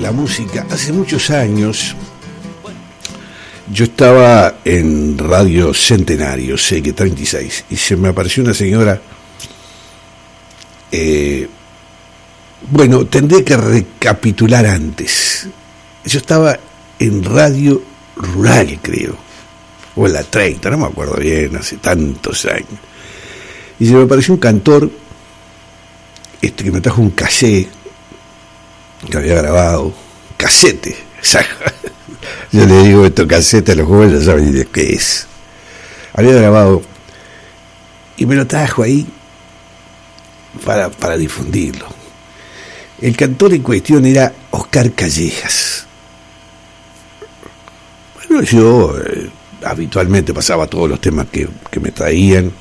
la música. Hace muchos años yo estaba en Radio Centenario, CX36, y se me apareció una señora. Bueno, tendré que recapitular antes. Yo estaba en Radio Rural, creo, o en la 30, no me acuerdo bien, hace tantos años. Y se me apareció un cantor que me trajo un cassette que había grabado, casete, yo le digo esto casete a los jóvenes, ya saben de qué es. Había grabado y me lo trajo ahí para difundirlo. El cantor en cuestión era Oscar Callejas. Bueno, yo habitualmente pasaba todos los temas que me traían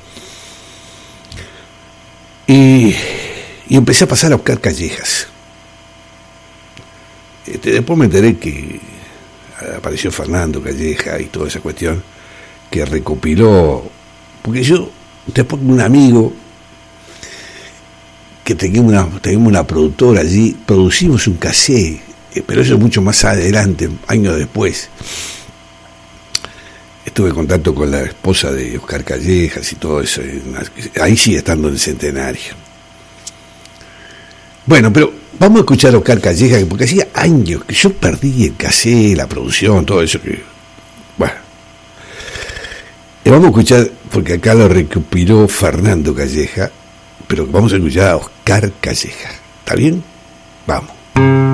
y empecé a pasar a Oscar Callejas. Después me enteré que apareció Fernando Calleja y toda esa cuestión que recopiló, porque yo después con un amigo que teníamos una productora allí, producimos un cassette, pero eso mucho más adelante, años después. Estuve en contacto con la esposa de Oscar Callejas y todo eso, ahí sigue estando en el Centenario. Bueno, pero vamos a escuchar a Oscar Callejas, porque hacía años que yo perdí el cassette, la producción, todo eso que... Bueno, vamos a escuchar, porque acá lo recopiló Fernando Calleja, pero vamos a escuchar a Oscar Calleja. ¿Está bien? Vamos.